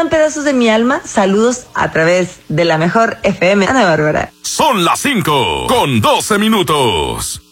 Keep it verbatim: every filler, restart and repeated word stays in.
están, pedazos de mi alma? Saludos a través de la mejor F M. Ana Bárbara. Son las cinco con doce minutos.